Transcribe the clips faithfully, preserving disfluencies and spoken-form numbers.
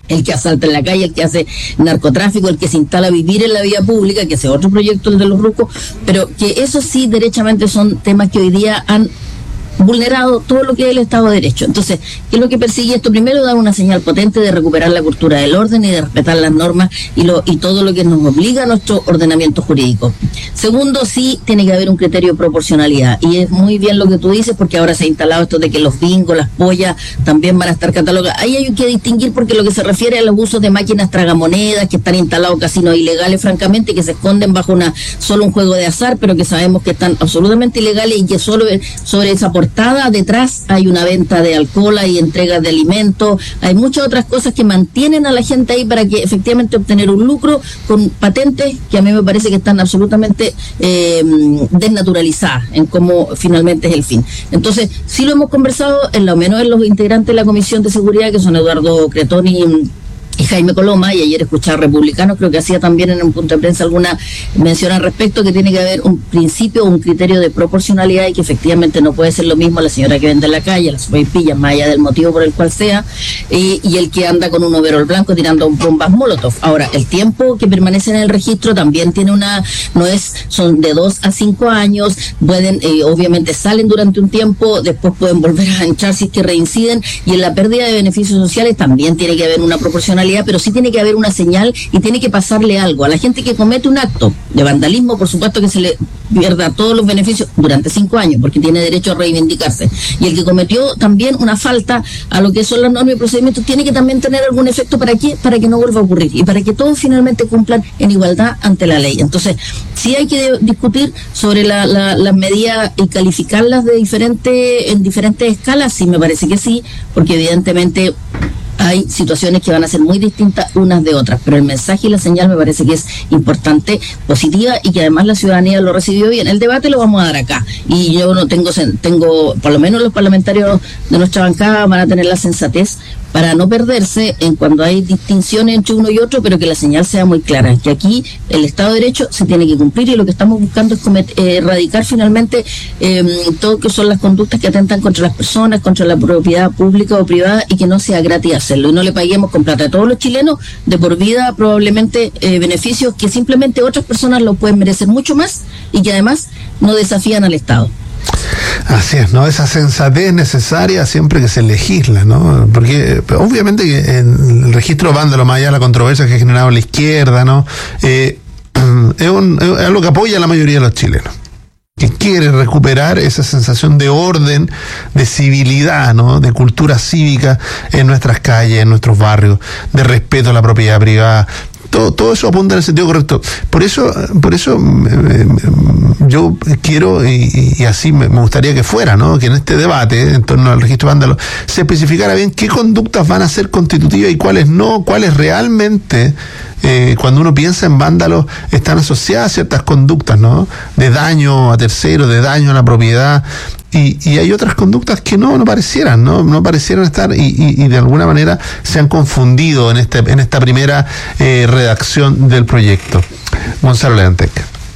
el que asalta en la calle, el que hace narcotráfico, el que se instala a vivir en la vía pública, que ese otro proyecto, el de los rucos, pero que eso sí, derechamente son temas que hoy día han vulnerado todo lo que es el Estado de Derecho. Entonces, ¿qué es lo que persigue esto? Primero, dar una señal potente de recuperar la cultura del orden y de respetar las normas y, lo, y todo lo que nos obliga a nuestro ordenamiento jurídico. Segundo, sí tiene que haber un criterio de proporcionalidad, y es muy bien lo que tú dices, porque ahora se ha instalado esto de que los bingos, las pollas también van a estar catalogadas. Ahí hay que distinguir, porque lo que se refiere a los usos de máquinas tragamonedas que están instalados casinos ilegales, francamente, que se esconden bajo una solo un juego de azar, pero que sabemos que están absolutamente ilegales y que solo sobre esa portada detrás hay una venta de alcohol, hay entregas de alimentos, hay muchas otras cosas que mantienen a la gente ahí para que efectivamente obtener un lucro con patentes que a mí me parece que están absolutamente eh, desnaturalizadas en cómo finalmente es el fin. Entonces, sí lo hemos conversado, en lo menos en los integrantes de la Comisión de Seguridad, que son Eduardo Cretoni y Jaime Coloma, y ayer escuchar Republicanos, creo que hacía también en un punto de prensa alguna mención al respecto, que tiene que haber un principio, un criterio de proporcionalidad, y que efectivamente no puede ser lo mismo la señora que vende en la calle, las sopaipillas, más allá del motivo por el cual sea, y, y el que anda con un overol blanco tirando bombas molotov. Ahora, el tiempo que permanece en el registro también tiene una, no es, son de dos a cinco años, pueden, eh, obviamente salen durante un tiempo, después pueden volver a entrar si es que reinciden, y en la pérdida de beneficios sociales también tiene que haber una proporcionalidad, pero sí tiene que haber una señal y tiene que pasarle algo a la gente que comete un acto de vandalismo. Por supuesto que se le pierda todos los beneficios durante cinco años, porque tiene derecho a reivindicarse, y el que cometió también una falta a lo que son las normas y procedimientos tiene que también tener algún efecto para que para que no vuelva a ocurrir y para que todos finalmente cumplan en igualdad ante la ley. Entonces, sí hay que discutir sobre la, la, las medidas y calificarlas de diferente en diferentes escalas. Sí, me parece que sí, porque evidentemente hay situaciones que van a ser muy distintas unas de otras, pero el mensaje y la señal me parece que es importante, positiva, y que además la ciudadanía lo recibió bien. El debate lo vamos a dar acá, y yo no tengo, tengo por lo menos los parlamentarios de nuestra bancada van a tener la sensatez para no perderse en cuando hay distinciones entre uno y otro, pero que la señal sea muy clara, que aquí el Estado de Derecho se tiene que cumplir, y lo que estamos buscando es comet- eh, erradicar finalmente eh, todo lo que son las conductas que atentan contra las personas, contra la propiedad pública o privada, y que no sea gratis hacerlo, y no le paguemos con plata a todos los chilenos de por vida probablemente eh, beneficios que simplemente otras personas lo pueden merecer mucho más, y que además no desafían al Estado. Así es, ¿no? Esa sensatez necesaria siempre que se legisla, ¿no? Porque obviamente que en el registro de vándalo, más allá de la controversia que ha generado la izquierda, ¿no? Eh, es, un, es algo que apoya a la mayoría de los chilenos, que quiere recuperar esa sensación de orden, de civilidad, ¿no? De cultura cívica en nuestras calles, en nuestros barrios, de respeto a la propiedad privada. Todo, todo eso apunta en el sentido correcto. Por eso, por eso eh, yo quiero, y, y así me gustaría que fuera, ¿no? Que en este debate en torno al registro vándalo se especificara bien qué conductas van a ser constitutivas y cuáles no, cuáles realmente, eh, cuando uno piensa en vándalos, están asociadas a ciertas conductas, ¿no? De daño a terceros, de daño a la propiedad. Y, y hay otras conductas que no, no parecieran, ¿no? No parecieran estar, y, y, y de alguna manera se han confundido en este, en esta primera eh, redacción del proyecto. Gonzalo Leantec.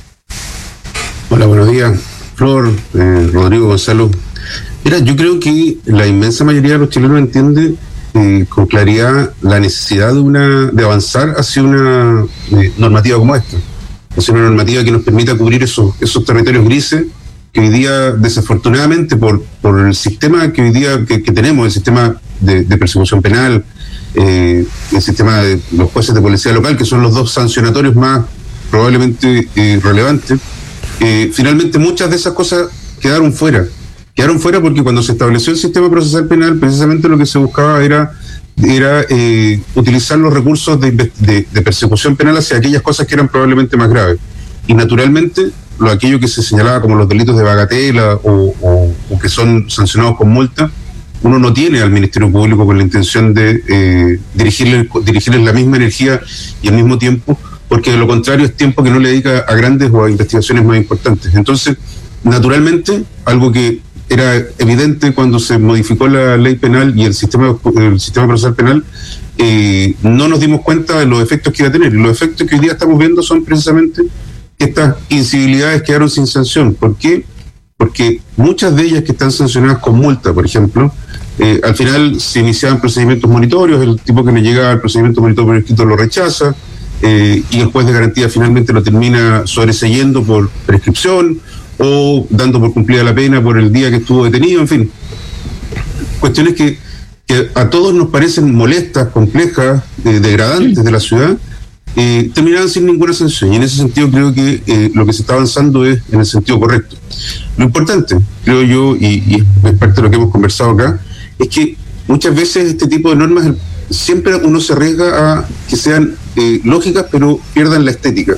Hola, buenos días. Flor, eh, Rodrigo, Gonzalo. Mira, yo creo que la inmensa mayoría de los chilenos entiende eh, con claridad la necesidad de una de avanzar hacia una eh, normativa como esta, hacia una normativa que nos permita cubrir esos, esos territorios grises que hoy día, desafortunadamente, por, por el sistema que hoy día que, que tenemos, el sistema de, de persecución penal, eh, el sistema de los jueces de policía local, que son los dos sancionatorios más probablemente eh, relevantes, eh, finalmente muchas de esas cosas quedaron fuera. Quedaron fuera porque cuando se estableció el sistema procesal penal, precisamente lo que se buscaba era, era eh, utilizar los recursos de, de, de persecución penal hacia aquellas cosas que eran probablemente más graves. Y naturalmente, lo aquello que se señalaba como los delitos de bagatela o, o, o que son sancionados con multa, uno no tiene al Ministerio Público con la intención de eh, dirigirle, dirigirles la misma energía y al mismo tiempo, porque de lo contrario es tiempo que no le dedica a grandes o a investigaciones más importantes. Entonces, naturalmente, algo que era evidente cuando se modificó la ley penal y el sistema, el sistema procesal penal, eh, no nos dimos cuenta de los efectos que iba a tener. Y los efectos que hoy día estamos viendo son precisamente que estas incivilidades quedaron sin sanción. ¿Por qué? Porque muchas de ellas que están sancionadas con multa, por ejemplo, Eh, al final se iniciaban procedimientos monitorios, el tipo que le llega al procedimiento monitorio por escrito lo rechaza, eh, y el juez de garantía finalmente lo termina sobreseyendo por prescripción o dando por cumplida la pena por el día que estuvo detenido, en fin. Cuestiones que, que a todos nos parecen molestas, complejas, eh, degradantes de la ciudad, eh, terminaban sin ninguna sanción. Y en ese sentido creo que eh, lo que se está avanzando es en el sentido correcto. Lo importante, creo yo, y, y es parte de lo que hemos conversado acá, es que muchas veces este tipo de normas siempre uno se arriesga a que sean eh, lógicas pero pierdan la estética,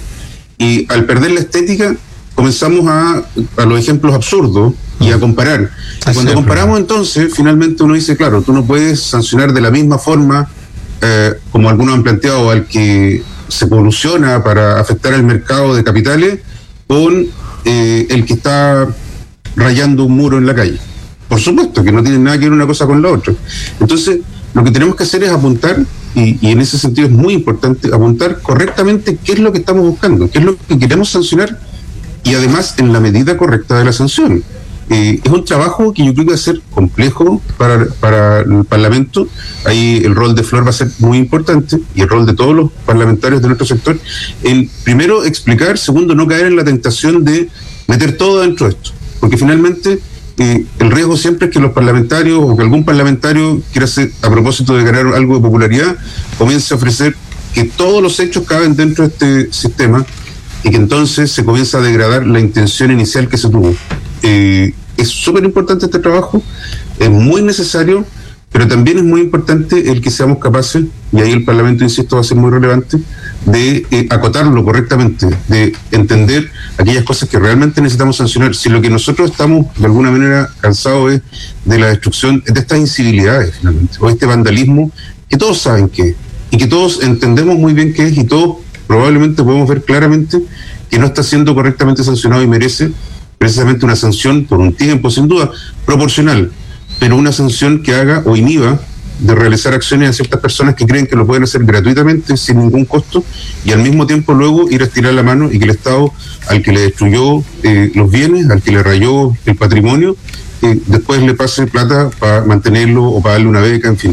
y al perder la estética comenzamos a, a los ejemplos absurdos y a comparar, y cuando comparamos entonces finalmente uno dice, claro, tú no puedes sancionar de la misma forma eh, como algunos han planteado al que se colusiona para afectar al mercado de capitales con eh, el que está rayando un muro en la calle. Por supuesto que no tiene nada que ver una cosa con la otra. Entonces, lo que tenemos que hacer es apuntar, y, y en ese sentido es muy importante, apuntar correctamente qué es lo que estamos buscando, qué es lo que queremos sancionar, y además en la medida correcta de la sanción. Eh, es un trabajo que yo creo que va a ser complejo para, para el Parlamento. Ahí el rol de Flor va a ser muy importante, y el rol de todos los parlamentarios de nuestro sector, en primero explicar, segundo no caer en la tentación de meter todo dentro de esto, porque finalmente Eh, el riesgo siempre es que los parlamentarios o que algún parlamentario quiera hacer, a propósito de ganar algo de popularidad, comience a ofrecer que todos los hechos caben dentro de este sistema, y que entonces se comienza a degradar la intención inicial que se tuvo. Eh, es súper importante este trabajo, es muy necesario, pero también es muy importante el que seamos capaces, y ahí el Parlamento, insisto, va a ser muy relevante, de eh, acotarlo correctamente, de entender aquellas cosas que realmente necesitamos sancionar. Si lo que nosotros estamos de alguna manera cansados es de la destrucción de estas incivilidades finalmente, o este vandalismo que todos saben que es, y que todos entendemos muy bien qué es, y todos probablemente podemos ver claramente que no está siendo correctamente sancionado y merece precisamente una sanción por un tiempo, sin duda, proporcional, pero una sanción que haga o inhiba de realizar acciones a ciertas personas que creen que lo pueden hacer gratuitamente, sin ningún costo, y al mismo tiempo luego ir a estirar la mano, y que el Estado, al que le destruyó eh, los bienes, al que le rayó el patrimonio, eh, después le pase plata para mantenerlo o para darle una beca, en fin.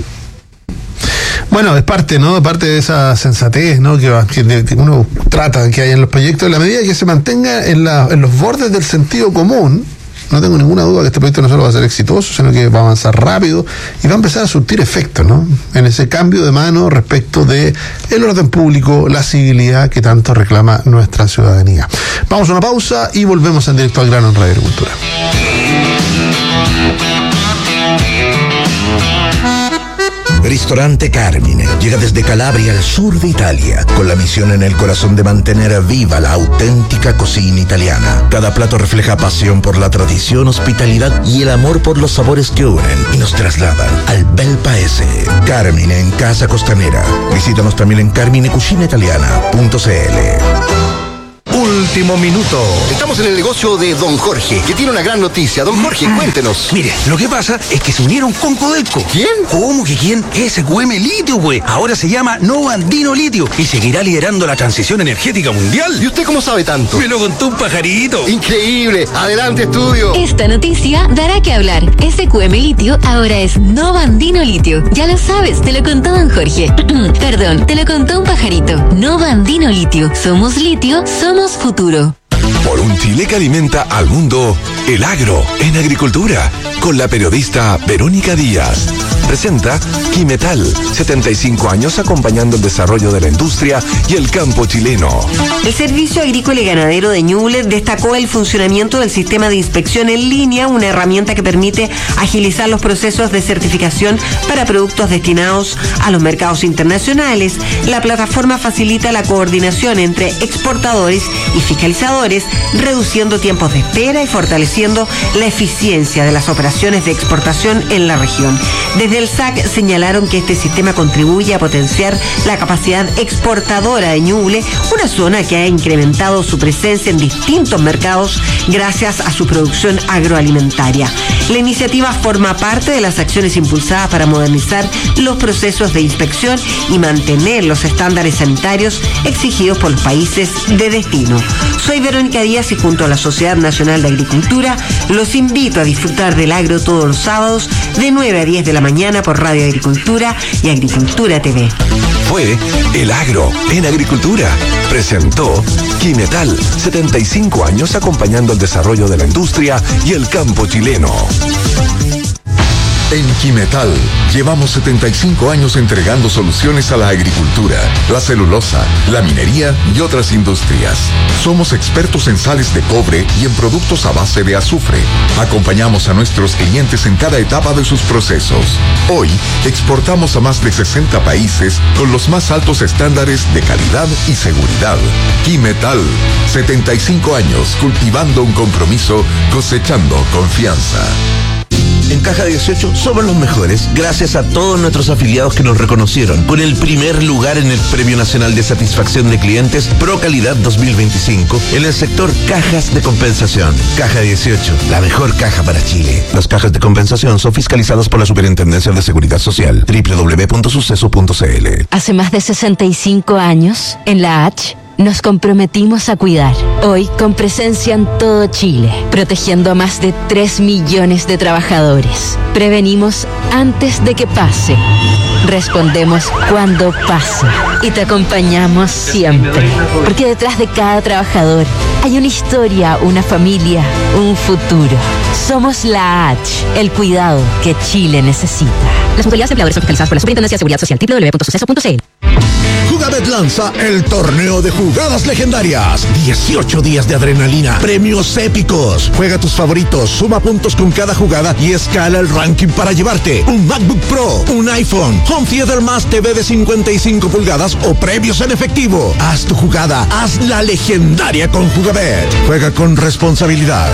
Bueno, es parte, ¿no? Parte de esa sensatez, ¿no? Que, que uno trata que haya en los proyectos, en la medida que se mantenga en, la, en los bordes del sentido común. No tengo ninguna duda que este proyecto no solo va a ser exitoso, sino que va a avanzar rápido y va a empezar a surtir efectos, ¿no? En ese cambio de mano respecto de el orden público, la civilidad que tanto reclama nuestra ciudadanía. Vamos a una pausa y volvemos en directo al grano en Radio Agricultura. Ristorante Carmine llega desde Calabria al sur de Italia, con la misión en el corazón de mantener viva la auténtica cocina italiana. Cada plato refleja pasión por la tradición, hospitalidad y el amor por los sabores que unen y nos trasladan al bel paese. Carmine en Casa Costanera. Visítanos también en carmine cucina italiana punto c l. Último minuto. Estamos en el negocio de Don Jorge, que tiene una gran noticia. Don Jorge, cuéntenos. Mire, lo que pasa es que se unieron con Codelco. ¿Quién? ¿Cómo que quién? S Q M Litio, güey. Ahora se llama Nova Andino Litio y seguirá liderando la transición energética mundial. ¿Y usted cómo sabe tanto? Me lo contó un pajarito. Increíble. Adelante, estudio. Esta noticia dará que hablar. S Q M Litio ahora es Nova Andino Litio. Ya lo sabes, te lo contó Don Jorge. Perdón, te lo contó un pajarito. Nova Andino Litio. Somos litio, somos futuro. Por un Chile que alimenta al mundo, el agro en agricultura, con la periodista Verónica Díaz. Presenta Quimetal, setenta y cinco años acompañando el desarrollo de la industria y el campo chileno. El Servicio Agrícola y Ganadero de Ñuble destacó el funcionamiento del sistema de inspección en línea, una herramienta que permite agilizar los procesos de certificación para productos destinados a los mercados internacionales. La plataforma facilita la coordinación entre exportadores y fiscalizadores, reduciendo tiempos de espera y fortaleciendo la eficiencia de las operaciones de exportación en la región. Desde el S A C señalaron que este sistema contribuye a potenciar la capacidad exportadora de Ñuble, una zona que ha incrementado su presencia en distintos mercados gracias a su producción agroalimentaria. La iniciativa forma parte de las acciones impulsadas para modernizar los procesos de inspección y mantener los estándares sanitarios exigidos por los países de destino. Soy Verónica Díaz y junto a la Sociedad Nacional de Agricultura los invito a disfrutar del agro Agro todos los sábados de nueve a diez de la mañana por Radio Agricultura y Agricultura T V. Fue El Agro en Agricultura. Presentó Quimetal, setenta y cinco años acompañando el desarrollo de la industria y el campo chileno. En Quimetal llevamos setenta y cinco años entregando soluciones a la agricultura, la celulosa, la minería y otras industrias. Somos expertos en sales de cobre y en productos a base de azufre. Acompañamos a nuestros clientes en cada etapa de sus procesos. Hoy exportamos a más de sesenta países con los más altos estándares de calidad y seguridad. Quimetal, setenta y cinco años cultivando un compromiso, cosechando confianza. En Caja dieciocho somos los mejores gracias a todos nuestros afiliados que nos reconocieron con el primer lugar en el Premio Nacional de Satisfacción de Clientes Pro Calidad dos mil veinticinco en el sector cajas de compensación. Caja dieciocho, la mejor caja para Chile. Las cajas de compensación son fiscalizadas por la Superintendencia de Seguridad Social. doble u doble u doble u punto suceso punto c l. Hace más de sesenta y cinco años, en la H, nos comprometimos a cuidar, hoy con presencia en todo Chile, protegiendo a más de tres millones de trabajadores. Prevenimos antes de que pase, respondemos cuando pase y te acompañamos siempre, porque detrás de cada trabajador hay una historia, una familia, un futuro. Somos la H, el cuidado que Chile necesita. Las mutualidades empleadores son fiscalizadas por la Superintendencia de Seguridad Social. doble u doble u doble u punto suceso punto c l. Jugabet lanza el torneo de jugadas legendarias. dieciocho días de adrenalina, premios épicos. Juega tus favoritos, suma puntos con cada jugada y escala el ranking para llevarte un MacBook Pro, un iPhone, Home Theater más T V de cincuenta y cinco pulgadas o premios en efectivo. Haz tu jugada, haz la legendaria con Jugabet. Juega con responsabilidad.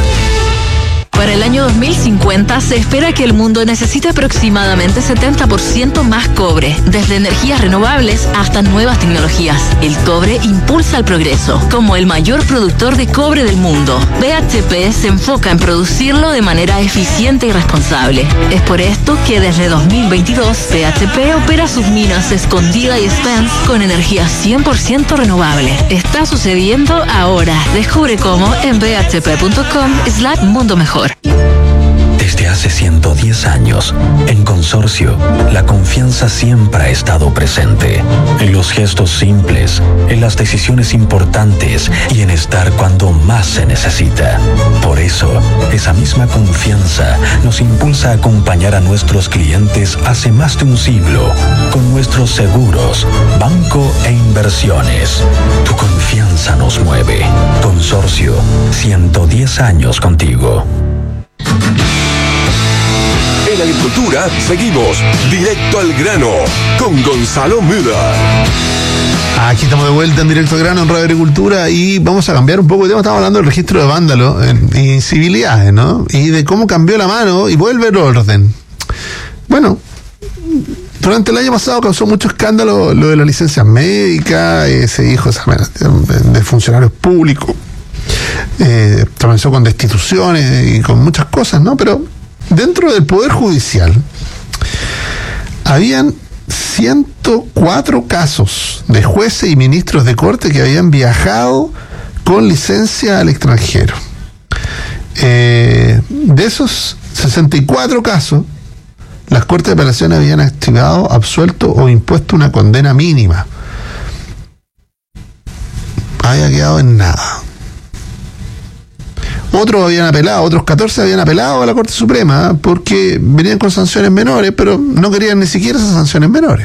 Para el año dos mil cincuenta se espera que el mundo necesite aproximadamente setenta por ciento más cobre, desde energías renovables hasta nuevas tecnologías. El cobre impulsa el progreso. Como el mayor productor de cobre del mundo, B H P se enfoca en producirlo de manera eficiente y responsable. Es por esto que desde dos mil veintidós B H P opera sus minas Escondida y Spence con energía cien por ciento renovable. Está sucediendo ahora. Descubre cómo en b h p punto com slash mundo mejor. Desde hace ciento diez años, en Consorcio, la confianza siempre ha estado presente. En los gestos simples, en las decisiones importantes y en estar cuando más se necesita. Por eso, esa misma confianza nos impulsa a acompañar a nuestros clientes hace más de un siglo con nuestros seguros, banco e inversiones. Tu confianza nos mueve. Consorcio, ciento diez años contigo. En Agricultura seguimos directo al grano con Gonzalo Müller. Aquí estamos de vuelta en Directo al Grano en Radio Agricultura y vamos a cambiar un poco de tema. Estamos hablando del registro de vándalos en incivilidades, ¿no? Y de cómo cambió la mano y vuelve el orden. Bueno, durante el año pasado causó mucho escándalo lo de las licencias médicas, eh, se dijo de, de funcionarios públicos, eh, comenzó con destituciones y con muchas cosas, ¿no? Pero dentro del Poder Judicial habían ciento cuatro casos de jueces y ministros de corte que habían viajado con licencia al extranjero. Eh, de esos sesenta y cuatro casos, las Cortes de Apelaciones habían activado, absuelto o impuesto una condena mínima. Había quedado en nada. Otros habían apelado, otros catorce habían apelado a la Corte Suprema porque venían con sanciones menores, pero no querían ni siquiera esas sanciones menores.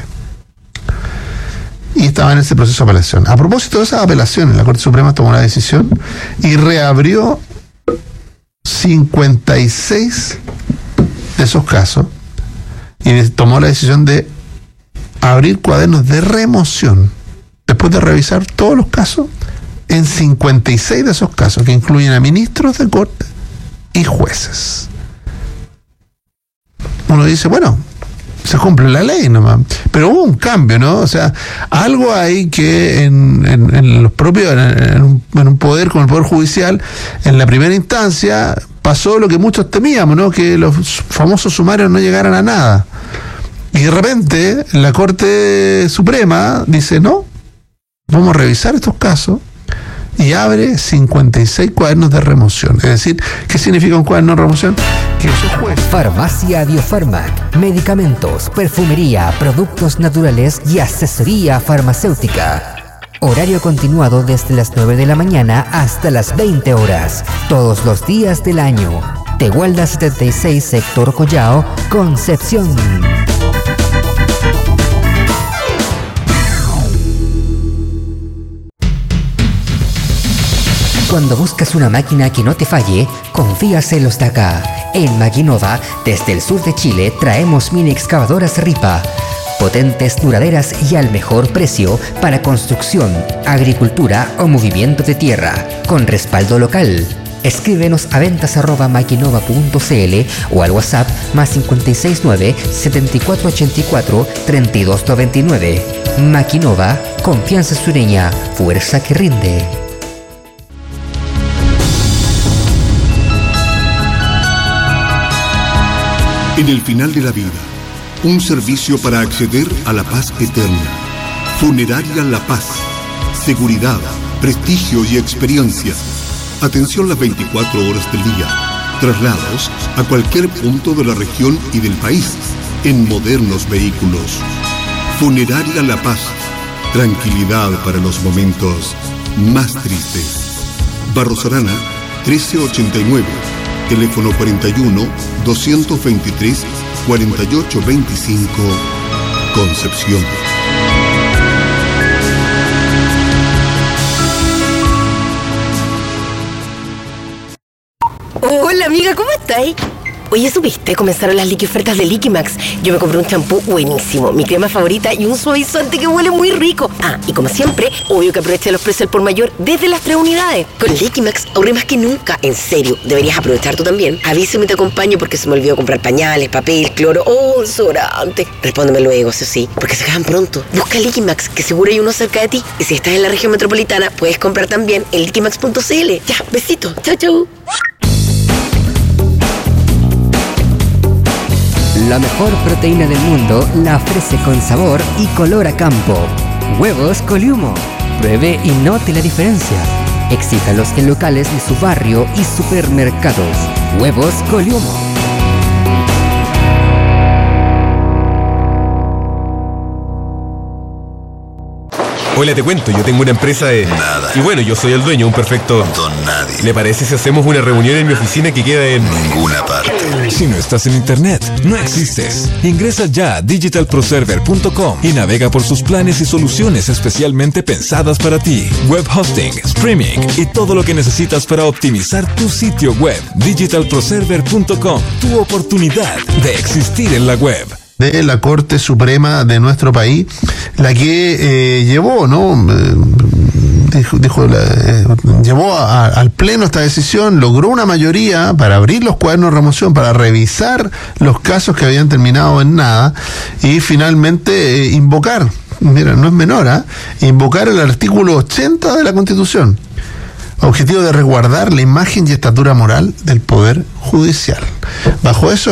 Y estaban en ese proceso de apelación. A propósito de esas apelaciones, la Corte Suprema tomó una decisión y reabrió cincuenta y seis de esos casos y tomó la decisión de abrir cuadernos de remoción después de revisar todos los casos en cincuenta y seis de esos casos, que incluyen a ministros de corte y jueces. Uno dice, bueno, se cumple la ley nomás, pero hubo un cambio, ¿no? O sea, algo hay que en, en, en los propios, en, en, un, en un poder como el Poder Judicial, en la primera instancia pasó lo que muchos temíamos, ¿no? Que los famosos sumarios no llegaran a nada. Y de repente la Corte Suprema dice, no, vamos a revisar estos casos y abre cincuenta y seis cuadernos de remoción. Es decir, ¿qué significa un cuaderno de remoción? Que su juez. Farmacia Biofarmac, medicamentos, perfumería, productos naturales y asesoría farmacéutica. Horario continuado desde las nueve de la mañana hasta las veinte horas, todos los días del año. Tehuelda setenta y seis, sector Collao, Concepción. Cuando buscas una máquina que no te falle, confías en los de acá. En Maquinova, desde el sur de Chile, traemos mini excavadoras Ripa. Potentes, duraderas y al mejor precio para construcción, agricultura o movimiento de tierra, con respaldo local. Escríbenos a ventas arroba maquinova punto cl o al WhatsApp más cinco seis nueve, siete cuatro ocho cuatro, tres dos nueve nueve. Maquinova, confianza sureña, fuerza que rinde. En el final de la vida, un servicio para acceder a la paz eterna. Funeraria La Paz. Seguridad, prestigio y experiencia. Atención las veinticuatro horas del día. Traslados a cualquier punto de la región y del país en modernos vehículos. Funeraria La Paz. Tranquilidad para los momentos más tristes. Barros Arana, trece ochenta y nueve. Teléfono cuarenta y uno, doscientos veintitrés, cuarenta y ocho veinticinco, Concepción. Hola amiga, ¿cómo estáis? Oye, ¿supiste? Comenzaron las liqui ofertas de Liquimax. Yo me compré un champú buenísimo, mi crema favorita y un suavizante que huele muy rico. Ah, y como siempre, obvio que aproveché los precios al por mayor desde las tres unidades. Con Liquimax ahorré más que nunca. En serio, deberías aprovechar tú también. Avísame y te acompaño porque se me olvidó comprar pañales, papel, cloro o desodorante. Respóndeme luego, eso sí, porque se acaban pronto. Busca Liquimax, que seguro hay uno cerca de ti. Y si estás en la región metropolitana, puedes comprar también en liquimax punto cl. Ya, besito. Chau, chau. La mejor proteína del mundo la ofrece con sabor y color a campo. Huevos Coliumo. Pruebe y note la diferencia. Exíjalos en locales de su barrio y supermercados. Huevos Coliumo. Hola, te cuento, yo tengo una empresa de... Nada. Y bueno, yo soy el dueño, un perfecto... Don nadie. ¿Le parece si hacemos una reunión en mi oficina que queda en... Ninguna parte. Si no estás en internet, no existes. Ingresa ya a digital pro server punto com y navega por sus planes y soluciones especialmente pensadas para ti. Web hosting, streaming y todo lo que necesitas para optimizar tu sitio web. digital pro server punto com, tu oportunidad de existir en la web. De la Corte Suprema de nuestro país, la que eh, llevó, ¿no? Eh, dijo, dijo la, eh, llevó a, a, al Pleno esta decisión, logró una mayoría para abrir los cuadernos de remoción, para revisar los casos que habían terminado en nada y finalmente eh, invocar, mira, no es menor, ¿eh? invocar el artículo ochenta de la Constitución. Objetivo de resguardar la imagen y estatura moral del Poder Judicial. Bajo eso